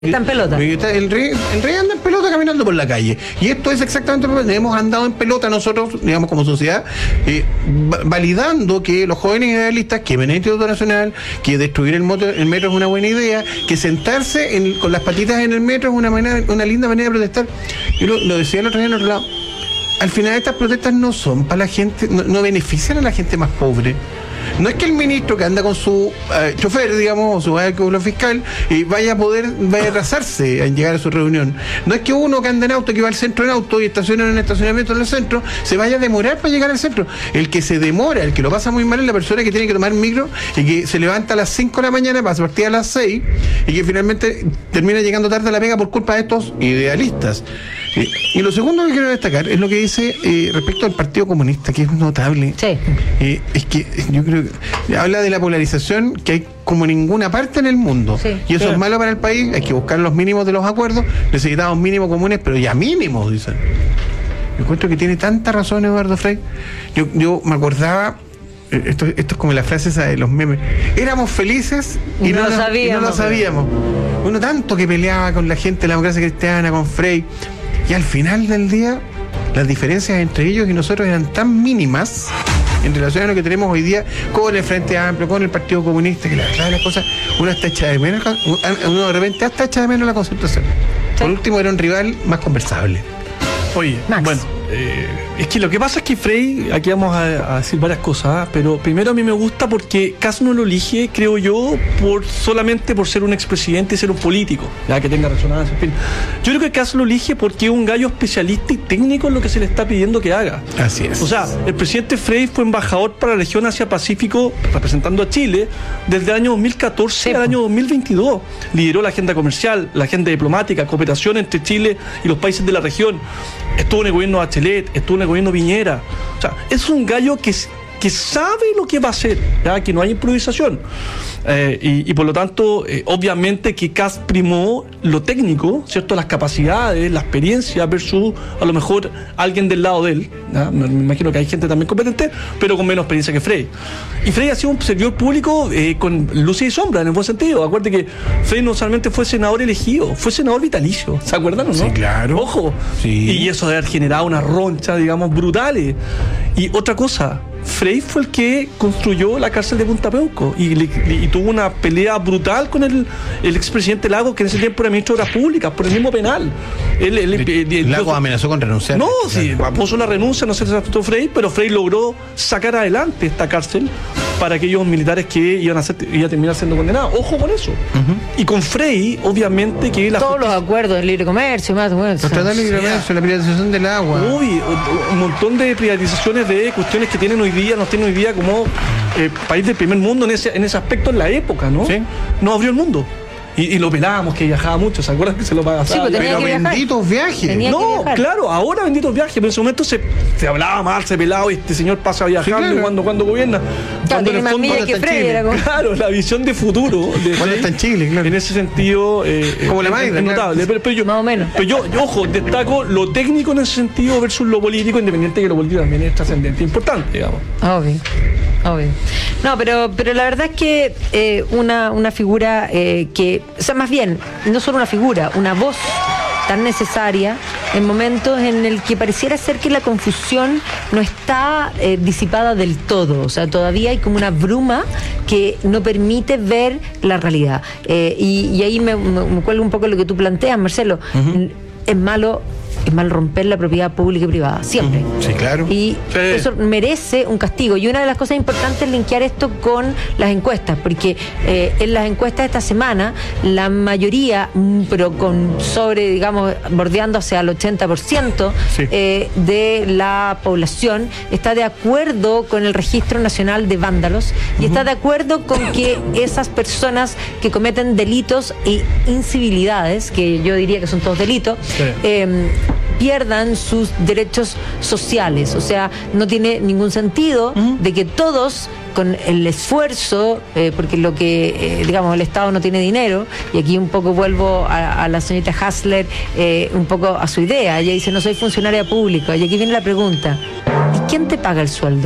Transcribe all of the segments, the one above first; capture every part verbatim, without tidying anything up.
Está en pelota. El rey, el rey anda en pelota caminando por la calle. Y esto es exactamente lo que hemos andado en pelota nosotros, digamos, como sociedad, eh, validando que los jóvenes idealistas, que ven el Instituto Nacional, que destruir el, moto, el metro es una buena idea, que sentarse en, con las patitas en el metro es una manera, una linda manera de protestar. Yo lo, lo decía el otro día en otro lado. Al final estas protestas no son para la gente, no, no benefician a la gente más pobre. No es que el ministro que anda con su eh, chofer, digamos, o su vehículo fiscal, eh, vaya a poder vaya a atrasarse en llegar a su reunión. No es que uno que anda en auto, que va al centro en auto y estaciona en un estacionamiento en el centro, se vaya a demorar para llegar al centro. El que se demora, el que lo pasa muy mal es la persona que tiene que tomar micro y que se levanta a las cinco de la mañana para partir a las seis y que finalmente termina llegando tarde a la pega por culpa de estos idealistas. Eh, y lo segundo que quiero destacar es lo que dice eh, respecto al Partido Comunista, que es notable. Sí. Eh, es que yo creo que habla de la polarización que hay como ninguna parte en el mundo. Sí. Y eso sí. Es malo para el país. Hay que buscar los mínimos de los acuerdos. Necesitamos mínimos comunes, pero ya mínimos, dicen. Yo encuentro que tiene tanta razón Eduardo Frei. Yo, yo me acordaba. Esto, esto es como la frase esa de los memes. Éramos felices y, y, no, no, lo, y no lo sabíamos. Uno tanto que peleaba con la gente de la democracia cristiana, con Frei. Y al final del día, las diferencias entre ellos y nosotros eran tan mínimas en relación a lo que tenemos hoy día con el Frente Amplio, con el Partido Comunista, que la verdad de las cosas, uno está hecha de menos, uno de repente hasta echa de menos la Concertación. Sí. Por último, era un rival más conversable. Oye, Max. bueno, eh, es que lo que pasa es que Frei, aquí vamos a, a decir varias cosas, ¿eh? Pero primero a mí me gusta porque Kast no lo elige, creo yo, por solamente por ser un expresidente y ser un político, ya que tenga resonancia, en fin. Yo creo que Kast lo elige porque es un gallo especialista y técnico en lo que se le está pidiendo que haga. Así es. O sea, el presidente Frei fue embajador para la región Asia-Pacífico, representando a Chile, desde el año dos mil catorce sí, al año dos mil veintidós. Lideró la agenda comercial, la agenda diplomática, cooperación entre Chile y los países de la región. Estuvo en el gobierno Bachelet, estuvo en el gobierno Piñera. O sea, es un gallo que, que sabe lo que va a hacer, ¿ya? Que no hay improvisación. Eh, y, y por lo tanto, eh, obviamente que Kast primó lo técnico, ¿cierto? Las capacidades, la experiencia versus a lo mejor alguien del lado de él, ¿ya? Me, me imagino que hay gente también competente, pero con menos experiencia que Frei. Y Frei ha sido un servidor público eh, con luces y sombras, en el buen sentido. Acuérdate que Frei no solamente fue senador elegido, fue senador vitalicio, ¿se acuerdan o no? Sí, claro. Ojo. Sí. Y eso de haber generado una roncha, digamos, brutales. Y otra cosa, Frei fue el que construyó la cárcel de Punta Peuco y, y, y tuvo una pelea brutal con el, el expresidente Lagos, que en ese tiempo era ministro de Obras Públicas, por el mismo penal. Él, él, el, el, el, Lagos amenazó con renunciar. No, sí, puso la renuncia, no se le aceptó Frei, pero Frei logró sacar adelante esta cárcel para aquellos militares que iban a, ser, iban a terminar siendo condenados. Ojo con eso. Uh-huh. Y con Frei, obviamente que la todos justicia... los acuerdos de libre comercio, más bueno, los tratados de libre comercio, la privatización del agua. Uy, un montón de privatizaciones de cuestiones que tienen hoy día, nos tienen hoy día como eh, país del primer mundo en ese, en ese aspecto en la época, ¿no? Sí. Nos abrió el mundo. Y, y lo pelábamos, que viajaba mucho, ¿se acuerdan que se lo pagaba? Sí, pues pero benditos viajes. Tenía no, claro, ahora benditos viajes, pero en ese momento se, se hablaba mal, se pelaba y este señor pasa viajando sí, claro. cuando, cuando gobierna. Cuando en el fondo que Frei era como... Claro, la visión de futuro de cuando está en Chile, claro. En ese sentido eh, como la Maida, es notable, claro. pero, pero yo, más o menos. Pero yo, yo, ojo, destaco lo técnico en ese sentido versus lo político, independiente de que lo político también es trascendente, importante, digamos. Obvio. Obvio. No, pero, pero la verdad es que eh, una, una figura eh, que, o sea, más bien, no solo una figura, una voz tan necesaria en momentos en el que pareciera ser que la confusión no está eh, disipada del todo, o sea, todavía hay como una bruma que no permite ver la realidad. Eh, y, y ahí me, me, me cuelgo un poco lo que tú planteas, Marcelo. Uh-huh. Es malo es mal romper la propiedad pública y privada, siempre. Sí, claro. Y sí. Eso merece un castigo. Y una de las cosas importantes es linkear esto con las encuestas, porque eh, en las encuestas de esta semana, la mayoría, pero con sobre, digamos, bordeando hacia el ochenta por ciento sí. eh, de la población, está de acuerdo con el Registro Nacional de Vándalos y uh-huh. está de acuerdo con que esas personas que cometen delitos e incivilidades, que yo diría que son todos delitos, sí. eh, pierdan sus derechos sociales. O sea, no tiene ningún sentido uh-huh. de que todos, con el esfuerzo, eh, porque lo que, eh, digamos, el Estado no tiene dinero, y aquí un poco vuelvo a, a la señorita Hassler, eh, un poco a su idea. Ella dice, no soy funcionaria pública, y aquí viene la pregunta, ¿quién te paga el sueldo?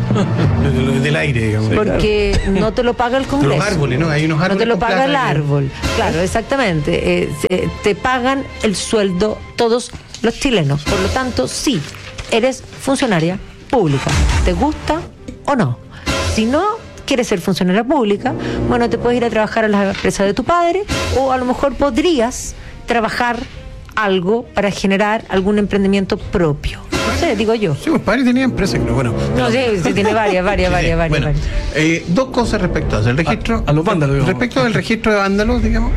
Claro. Del aire, digamos. Porque no te lo paga el Congreso. Los árboles, ¿no? Hay unos árboles. No te lo con paga plata el que- árbol. Claro, exactamente. Eh, se- te pagan el sueldo todos los chilenos. Por lo tanto, sí, eres funcionaria pública. ¿Te gusta o no? Si no quieres ser funcionaria pública, bueno, te puedes ir a trabajar a la empresa de tu padre, o a lo mejor podrías trabajar algo para generar algún emprendimiento propio. No sé, digo yo. Sí, pues padre tenía empresa, creo. Bueno. No, sí, sí, tiene varias, varias, varias, varias. Bueno, varias. eh, dos cosas respecto a eso. El registro. A- a los vándalos, digamos. Respecto al registro de vándalos, digamos.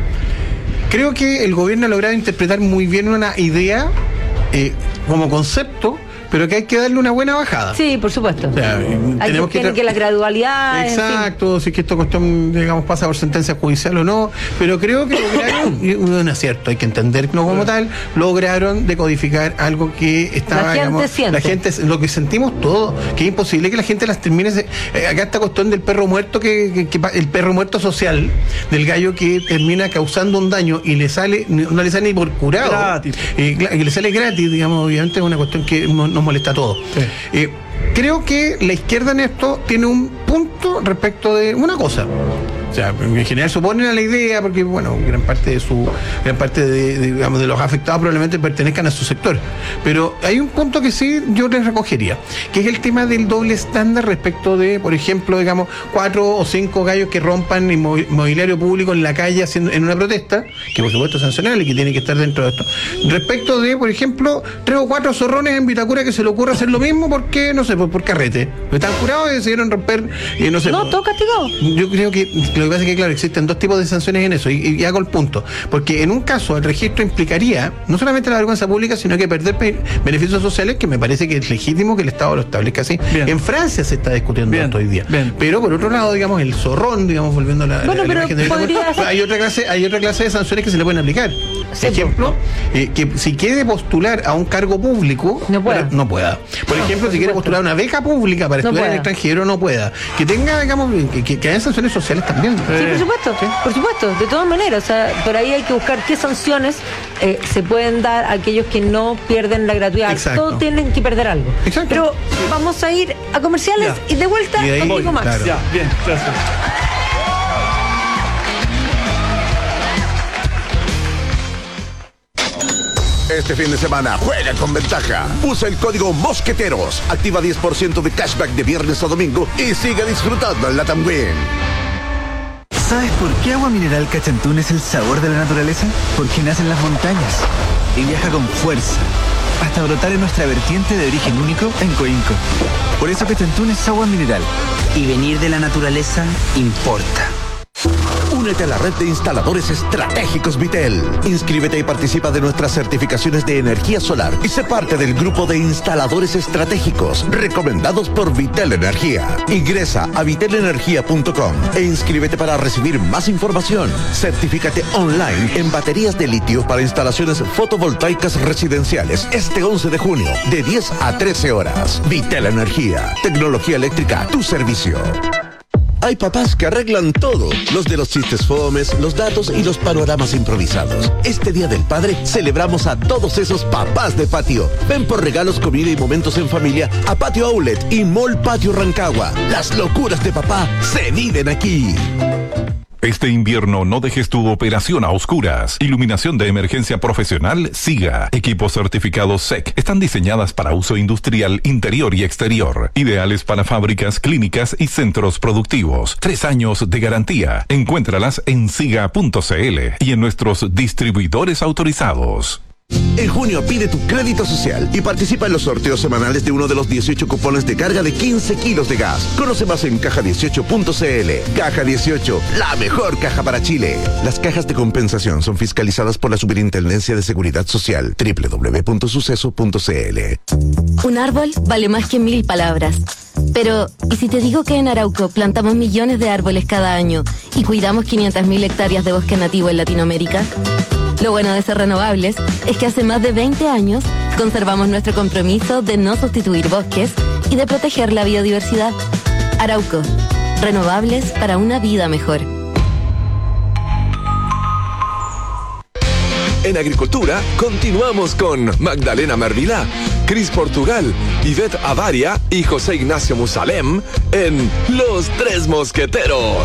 Creo que el gobierno ha logrado interpretar muy bien una idea eh, como concepto, pero que hay que darle una buena bajada. Sí, por supuesto. O sea, eh, Hay tenemos que, que tiene tra- que la gradualidad. en fin. Exacto, si es que esta cuestión, digamos, pasa por sentencia judicial o no, pero creo que lograron, y un acierto, hay que entenderlo como tal, lograron decodificar algo que estaba, La gente digamos, siente. la gente, lo que sentimos todos, que es imposible que la gente las termine, se- eh, acá esta cuestión del perro muerto, que, que- que pa- el perro muerto social, del gallo que termina causando un daño y le sale, no le sale ni por curado, Gratis. eh, cla- que le sale gratis, digamos, obviamente es una cuestión que mo- nos molesta a todos. Sí. Eh, creo que la izquierda en esto tiene un punto respecto de una cosa. O sea, en general se oponen a la idea porque, bueno, gran parte de su, gran parte de, de, digamos, de los afectados probablemente pertenezcan a su sector. Pero hay un punto que sí yo les recogería, que es el tema del doble estándar respecto de, por ejemplo, digamos, cuatro o cinco gallos que rompan inmo- mobiliario público en la calle haciendo, en una protesta, que por supuesto es sancionable y que tiene que estar dentro de esto. Respecto de, por ejemplo, tres o cuatro zorrones en Vitacura que se le ocurre hacer lo mismo porque, no sé, por, por carrete. Están curados y decidieron romper, eh, no sé. No, todo castigado. Yo creo que lo que pasa es que, claro, existen dos tipos de sanciones en eso, y, y hago el punto. Porque en un caso el registro implicaría no solamente la vergüenza pública, sino que perder pe- beneficios sociales, que me parece que es legítimo que el Estado lo establezca así. Bien. En Francia se está discutiendo Bien, esto hoy día. bien. Pero por otro lado, digamos, el zorrón, digamos, volviendo a la, Bueno, a la pero imagen de podría Vitacura, ser- hay otra clase, hay otra clase de sanciones que se le pueden aplicar. Sí, Ejemplo, eh, que si quiere postular a un cargo público, No pueda. no pueda. Por No, ejemplo, por si quiere supuesto. postular a una beca pública para No estudiar en el pueda. extranjero, no pueda. Que tenga, digamos, que, que, que haya sanciones sociales también. Sí, por supuesto, por supuesto, de todas maneras, o sea, por ahí hay que buscar qué sanciones eh, se pueden dar a aquellos que no pierden la gratuidad. Exacto. Todos tienen que perder algo. Exacto. Pero vamos a ir a comerciales Ya. y de vuelta Y de ahí contigo, voy, Max. claro. Ya, bien, gracias. Este fin de semana juega con ventaja. Usa el código Mosqueteros. Activa diez por ciento de cashback de viernes a domingo y sigue disfrutando en Latam Win. ¿Sabes por qué Agua Mineral Cachantún es el sabor de la naturaleza? Porque nace en las montañas y viaja con fuerza hasta brotar en nuestra vertiente de origen único en Coinco. Por eso Cachantún es agua mineral. Y venir de la naturaleza importa. Únete a la red de instaladores estratégicos Vitel. Inscríbete y participa de nuestras certificaciones de energía solar y sé parte del grupo de instaladores estratégicos recomendados por Vitel Energía. Ingresa a vitel energía punto com e inscríbete para recibir más información. Certifícate online en baterías de litio para instalaciones fotovoltaicas residenciales este once de junio de diez a trece horas. Vitel Energía. Tecnología eléctrica a tu servicio. Hay papás que arreglan todo, los de los chistes fomes, los datos y los panoramas improvisados. Este Día del Padre celebramos a todos esos papás de patio. Ven por regalos, comida y momentos en familia a Patio Outlet y Mall Patio Rancagua. Las locuras de papá se viven aquí. Este invierno no dejes tu operación a oscuras. Iluminación de emergencia profesional SIGA. Equipos certificados S E C. Están diseñadas para uso industrial interior y exterior. Ideales para fábricas, clínicas y centros productivos. Tres años de garantía. Encuéntralas en siga punto c l y en nuestros distribuidores autorizados. En junio pide tu crédito social y participa en los sorteos semanales de uno de los dieciocho cupones de carga de quince kilos de gas. Conoce más en caja dieciocho punto c l. Caja dieciocho, la mejor caja para Chile. Las cajas de compensación son fiscalizadas por la Superintendencia de Seguridad Social. doble u doble u doble u punto suceso punto c l. Un árbol vale más que mil palabras. Pero, ¿y si te digo que en Arauco plantamos millones de árboles cada año y cuidamos quinientas mil hectáreas de bosque nativo en Latinoamérica? Lo bueno de ser renovables es que hace más de veinte años conservamos nuestro compromiso de no sustituir bosques y de proteger la biodiversidad. Arauco, renovables para una vida mejor. En agricultura, continuamos con Magdalena Marvilá, Cris Portugal, Ivette Avaria y José Ignacio Musalem en Los Tres Mosqueteros.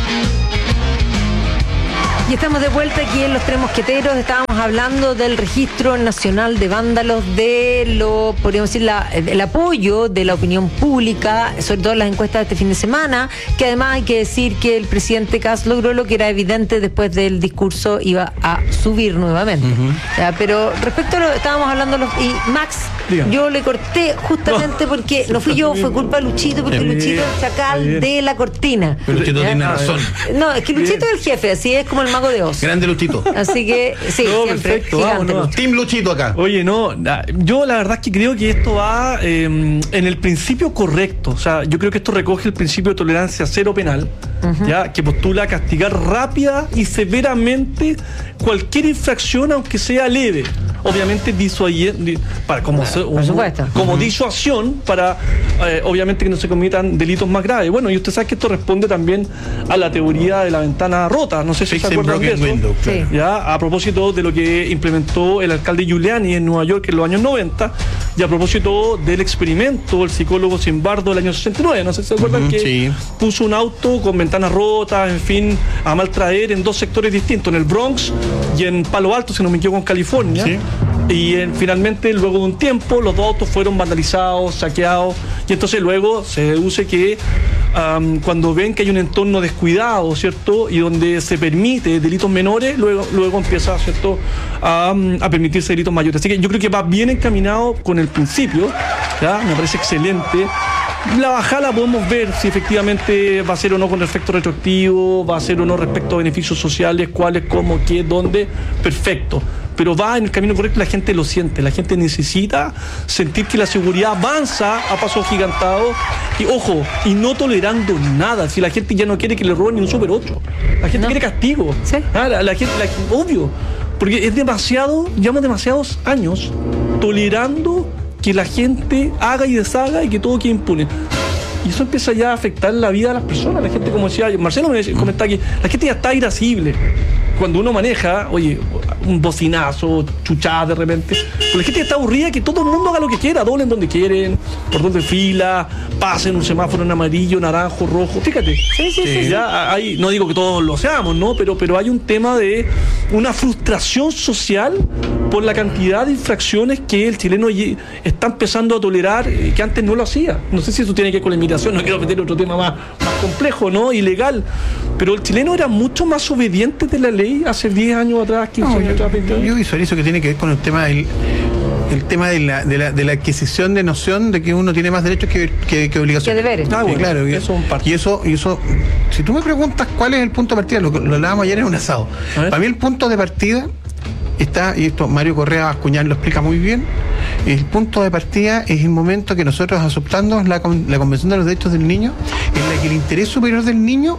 Y estamos de vuelta aquí en Los Tres Mosqueteros. Estábamos hablando del Registro Nacional de Vándalos, de lo, podríamos decir, la, el apoyo de la opinión pública, sobre todo en las encuestas de este fin de semana, que además hay que decir que el presidente Kast logró lo que era evidente después del discurso, iba a subir nuevamente. Uh-huh. Ya, pero respecto a lo que estábamos hablando, los, y Max, dígame. Yo le corté justamente no. porque no fui yo, fue culpa de Luchito, porque bien, Luchito es el chacal bien. de la cortina. Pero Luchito ¿ya? tiene razón. No, es que Luchito bien. es el jefe, así es como el mago de Oz. Grande Luchito. Así que, sí, no, siempre, perfecto, gigante vamos, no. Team Luchito acá. Oye, no, yo la verdad es que creo que esto va eh, en el principio correcto. O sea, yo creo que esto recoge el principio de tolerancia cero penal, uh-huh. ya que postula castigar rápida y severamente cualquier infracción, aunque sea leve. Obviamente disuadir, para como, bueno, un, como uh-huh. disuasión para eh, obviamente que no se cometan delitos más graves. Bueno, y usted sabe que esto responde también a la teoría de la ventana rota. No sé si se acuerdan de eso. Window, claro. sí. Ya a propósito de lo que implementó el alcalde Giuliani en Nueva York en los años noventa, y a propósito del experimento del psicólogo Zimbardo del año sesenta y nueve. No sé si se acuerdan uh-huh, que sí. puso un auto con ventanas rotas, en fin, a maltraer en dos sectores distintos, en el Bronx y en Palo Alto, si no me equivoco, en California. Sí. Y eh, finalmente, luego de un tiempo, los dos autos fueron vandalizados, saqueados, y entonces luego se deduce que um, cuando ven que hay un entorno descuidado, ¿cierto?, y donde se permite delitos menores, luego, luego empieza, ¿cierto?, a, a permitirse delitos mayores. Así que yo creo que va bien encaminado con el principio, ¿ya? Me parece excelente. La bajada la podemos ver si efectivamente va a ser o no con efecto retroactivo, va a ser o no respecto a beneficios sociales, cuáles, cómo, qué, dónde, perfecto. Pero va en el camino correcto, la gente lo siente, la gente necesita sentir que la seguridad avanza a pasos gigantados y, ojo, y no tolerando nada. Si la gente ya no quiere que le roben ni un Super ocho, la gente no. quiere castigo. ¿Sí? Ah, la, la gente, la, obvio, porque es demasiado, llevamos demasiados años tolerando que la gente haga y deshaga y que todo quede impune. Y eso empieza ya a afectar la vida de las personas. La gente, como decía Marcelo, me comentaba que la gente ya está irascible. Cuando uno maneja, oye, un bocinazo, chuchada de repente, pues la gente está aburrida que todo el mundo haga lo que quiera, doblen donde quieren, por donde fila, pasen un semáforo en amarillo, naranjo, rojo, fíjate. Sí, sí, sí. Ya hay, no digo que todos lo seamos, ¿no? Pero, pero hay un tema de una frustración social por la cantidad de infracciones que el chileno está empezando a tolerar, que antes no lo hacía. No sé si eso tiene que ver con la inmigración, no quiero meter otro tema más, más complejo, ¿no? Ilegal. Pero el chileno era mucho más obediente de la ley hace diez años atrás, quince no, años atrás, veinte años. Yo visualizo que tiene que ver con el tema del el tema de la, de la, de la adquisición de noción de que uno tiene más derechos que, que, que obligaciones. Que deberes. Ah, bueno, sí, claro. Y eso, y eso, y eso, si tú me preguntas cuál es el punto de partida, lo, lo hablábamos ayer en un asado. Para mí el punto de partida está, y esto Mario Correa Bascuñán lo explica muy bien, el punto de partida es el momento que nosotros aceptamos la, la Convención de los Derechos del Niño, en la que el interés superior del niño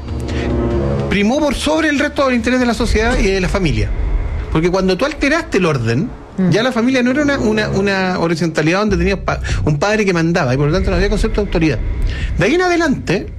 primó por sobre el resto del interés de la sociedad y de la familia. Porque cuando tú alteraste el orden, mm. ya la familia no era una, una, una horizontalidad donde tenías pa- un padre que mandaba, y por lo tanto no había concepto de autoridad. De ahí en adelante,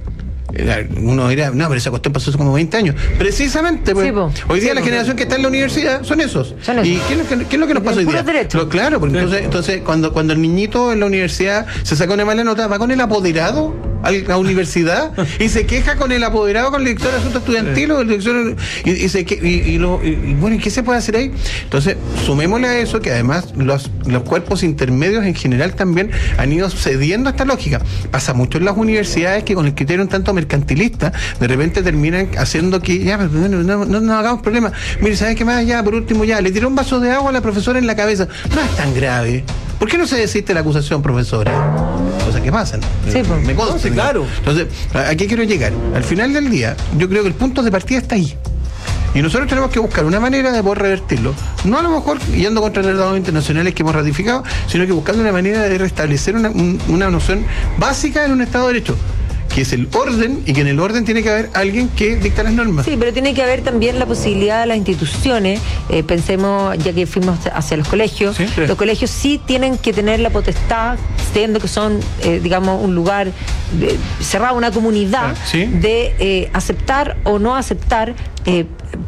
uno dirá, no, pero esa cuestión pasó hace como veinte años. Precisamente, pues, sí, hoy día sí, la generación que está en la universidad son esos. Son ¿Y qué es, lo que, qué es lo que nos pasa hoy día? Pero, claro, porque entonces, entonces cuando, cuando el niñito en la universidad se saca una mala nota, va con el apoderado a la universidad y se queja con el apoderado, con el director de asuntos estudiantiles, sí. el director, y, y, se, y, y, lo, y bueno, ¿y qué se puede hacer ahí? Entonces, sumémosle a eso que además los, los cuerpos intermedios en general también han ido cediendo a esta lógica. Pasa mucho en las universidades que con el criterio un tanto mercantilista, de repente terminan haciendo que, ya, pero bueno, no, no nos hagamos problemas. Mire, ¿sabes qué más? Ya, por último, ya, le tiró un vaso de agua a la profesora en la cabeza. No es tan grave. ¿Por qué no se desiste la acusación, profesora? Cosas que pasan. Sí, pues, me consta, sí, claro. Entonces, ¿a qué quiero llegar? Al final del día, yo creo que el punto de partida está ahí. Y nosotros tenemos que buscar una manera de poder revertirlo. No a lo mejor yendo contra tratados internacionales que hemos ratificado, sino que buscando una manera de restablecer una, un, una noción básica en un Estado de Derecho, que es el orden, y que en el orden tiene que haber alguien que dicta las normas. Sí, pero tiene que haber también la posibilidad de las instituciones, eh, pensemos, ya que fuimos hacia los colegios, sí, sí. Los colegios sí tienen que tener la potestad, siendo que son, eh, digamos, un lugar de, cerrado, una comunidad, ah, ¿sí? de eh, aceptar o no aceptar eh,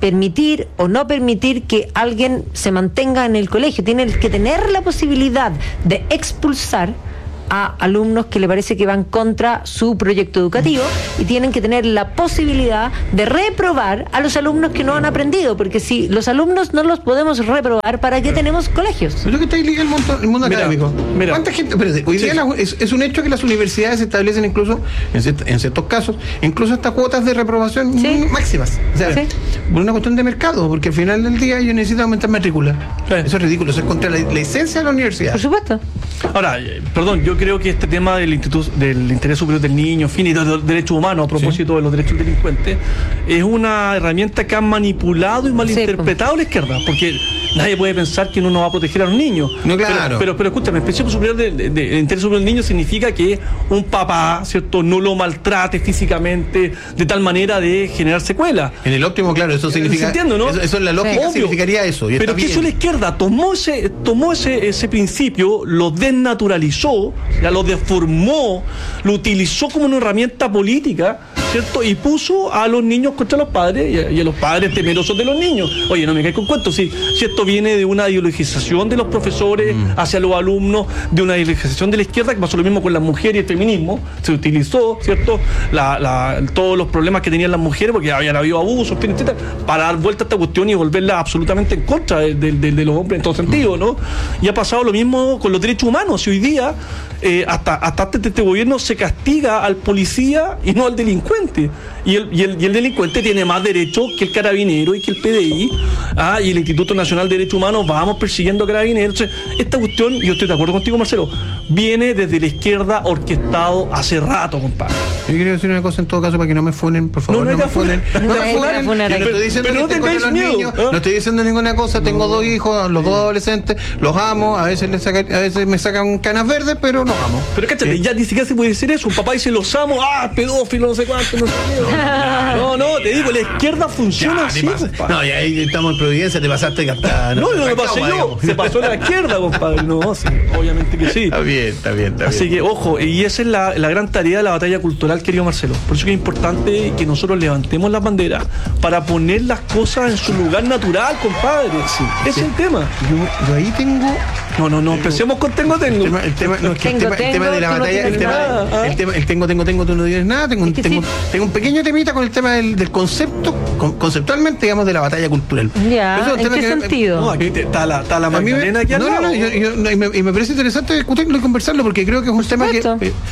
permitir o no permitir que alguien se mantenga en el colegio. Tiene que tener la posibilidad de expulsar a alumnos que le parece que van contra su proyecto educativo, y tienen que tener la posibilidad de reprobar a los alumnos que no han aprendido, porque si los alumnos no los podemos reprobar, ¿para qué tenemos colegios? Pero que está ahí el mundo, el mundo Mira, académico. mira. ¿Cuánta gente? Espérate, hoy Sí. día la- es, es un hecho que las universidades establecen incluso, en, ciert- en ciertos casos, incluso hasta cuotas de reprobación Sí. máximas. O sea, Sí. por una cuestión de mercado, porque al final del día ellos necesitan aumentar matrícula. Sí. Eso es ridículo, eso es contra la, la esencia de la universidad. Por supuesto. Ahora, eh, perdón, yo creo que este tema del instituto, del interés superior del niño, en fin, y de los derechos humanos, a propósito de los derechos del delincuente, es una herramienta que han manipulado y malinterpretado la izquierda, porque nadie puede pensar que uno no va a proteger a los niños. No, claro. Pero, pero, pero escúchame, el principio superior del de, de- del interés superior del niño significa que un papá, ¿cierto?, no lo maltrate físicamente de tal manera de generar secuelas. En el óptimo, claro, eso significa. Entiendo, ¿no? Eso, eso en la lógica Obvio. significaría eso. Y Pero está que bien. eso la izquierda tomó ese, tomó ese, ese principio, lo desnaturalizó, ya lo deformó, lo utilizó como una herramienta política, ¿cierto? Y puso a los niños contra los padres y a, y a los padres temerosos de los niños. Oye, no me caigas con cuentos, si, si esto viene de una ideologización de los profesores Mm. hacia los alumnos, de una ideologización de la izquierda, que pasó lo mismo con las mujeres y el feminismo, se utilizó, ¿cierto? La, la, todos los problemas que tenían las mujeres, porque habían habido abusos, etcétera, para dar vuelta a esta cuestión y volverla absolutamente en contra de, de, de, de los hombres en todo sentido, ¿no? Y ha pasado lo mismo con los derechos humanos. Si hoy día, eh, hasta, hasta antes de este gobierno, se castiga al policía y no al delincuente. Y el, y el, y el delincuente tiene más derechos que el carabinero y que el P D I, ah, y el Instituto Nacional de Derechos Humanos, vamos persiguiendo carabineros. Entonces, esta cuestión, yo estoy de acuerdo contigo, Marcelo, viene desde la izquierda orquestado hace rato, compadre. Yo quiero decir una cosa en todo caso para que no me funen, por favor. No, no No, hay me que funen. funar. No No me hay que funen. funar Yo no aquí. estoy diciendo Pero que no esté contra tengáis los miedo, niños, ¿ah? no estoy diciendo ninguna cosa. Tengo dos hijos, los dos adolescentes, los amo. A veces les saca- a veces me sacan canas verdes, pero los amo. Pero cáchate, ya ni siquiera se puede decir eso. Un papá dice, los amo, ah, pedófilo, no sé cuánto, no sé qué. No, no, te digo, la izquierda funciona Ya, así, te pasa- compadre. no, y ahí estamos en Providencia, te pasaste hasta. No, no me hasta pasé Cagua, yo, digamos. se pasó a la izquierda, compadre. No, sí, obviamente que sí. Está bien, está bien, está Así bien. que, ojo, y esa es la, la gran tarea de la batalla cultural, querido Marcelo. Por eso que es importante que nosotros levantemos las banderas para poner las cosas en su lugar natural, compadre. Ese sí. es el tema. Yo, yo ahí tengo. No, no, no, empecemos con Tengo El Tengo. tema, el tema, no, es que el Tengo, tema, el tema tengo, de la tú no batalla, el tienes tema, nada, ¿ah? el tema, el tengo, tengo, tengo, tú no tienes nada, tengo, un- Es que tengo, sí. tengo un pequeño temita con el tema del, del concepto, con- conceptualmente, digamos, de la batalla cultural. Ya, Eso es un ¿en tema qué que- sentido? No, aquí te- está la, está la A mí me- Magdalena aquí al no, no, lado. no, yo- yo- no, y, me, y me parece interesante discutirlo y conversarlo porque creo que es un tema que supuesto. eh,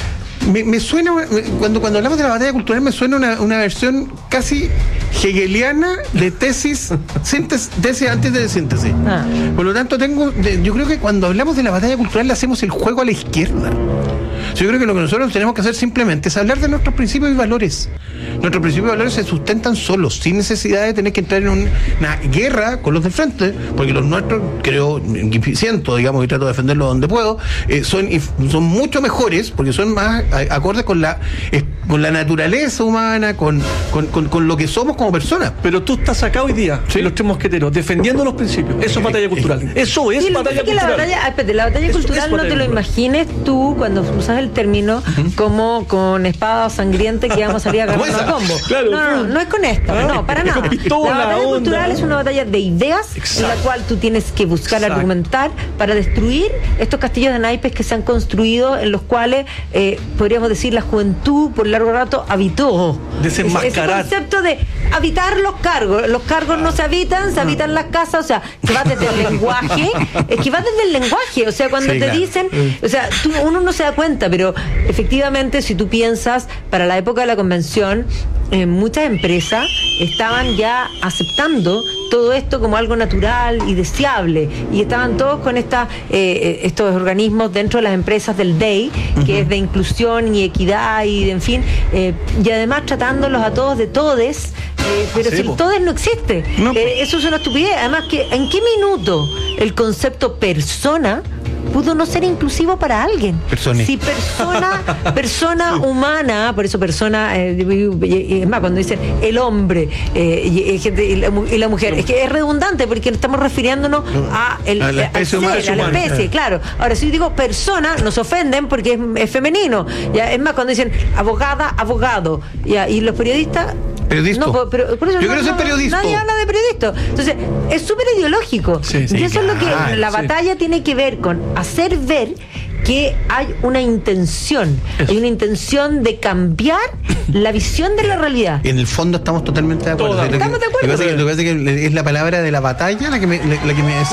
me, me suena me- cuando cuando hablamos de la batalla cultural me suena una, una versión casi hegeliana de tesis síntesis, tesis antes de síntesis. Ah. Por lo tanto tengo de- yo creo que cuando hablamos de la batalla cultural le hacemos el juego a la izquierda. Yo creo que lo que nosotros tenemos que hacer simplemente es hablar de nuestros principios y valores. Nuestros principios y valores se sustentan solos, sin necesidad de tener que entrar en un- una guerra con los del frente, porque los nuestros, creo, y siento, digamos, y trato de defenderlos donde puedo, eh, son, inf- son mucho mejores, porque son más a- acordes con la, eh, con la naturaleza humana, con, con, con- con lo que somos como personas. Pero tú estás acá hoy día, Sí. los tres mosqueteros, defendiendo los principios. Eso es batalla cultural. Eso es Sí, lo que batalla pasa es que la cultural. batalla, ah, espérate, la batalla Eso cultural es no batalla te lo cultural. imagines tú cuando usas el término como con espada sangrienta que vamos a salir a ¿Cómo agarrar a esa? combo. Claro. No, no, no, no es con esto, Ah, no, para es nada. con pistola, la batalla onda. cultural es una batalla de ideas Exacto. en la cual tú tienes que buscar Exacto. argumentar para destruir estos castillos de naipes que se han construido en los cuales eh, podríamos decir la juventud por largo rato habitó. Desenmascarar. Ese concepto de habitar los cargos. Los cargos no se habitan, se habitan las casas, o sea, que va desde el lenguaje, es que va desde el lenguaje, o sea, cuando Sí, te claro. dicen, o sea, tú, uno no se da cuenta, pero efectivamente si tú piensas, para la época de la convención, eh, muchas empresas estaban ya aceptando todo esto como algo natural y deseable, y estaban todos con esta, eh, estos organismos dentro de las empresas del D E I, que es de inclusión y equidad y de, en fin, eh, y además tratándolos a todos de todes, eh, pero Sí, si po. el todes no existe. No, Eh, eso es una estupidez. Además, que ¿en qué minuto el concepto persona pudo no ser inclusivo para alguien? Persone. Si persona, persona humana, por eso persona, eh, y- y- es más, cuando dicen el hombre eh, y, y gente- y la, mu- y la mujer, es que es redundante porque estamos refiriéndonos a, el, A la al especie ser, humana. a la especie, claro. Ahora, si yo digo persona, nos ofenden porque es, es femenino. Ya, es más, cuando dicen abogada, abogado, ya, y los periodistas Periodista. No, pero por eso Yo no, quiero ser no, periodista. Nadie habla de periodista. Entonces, es súper ideológico. Sí, sí, y eso es lo que claro, la sí. batalla tiene que ver con hacer ver que hay una intención, Eso. hay una intención de cambiar la visión de la realidad. En el fondo estamos totalmente de acuerdo. Todos. Lo que- Estamos de acuerdo. Lo que pasa es que, lo que pasa es que es la palabra de la batalla la que me, la, la que me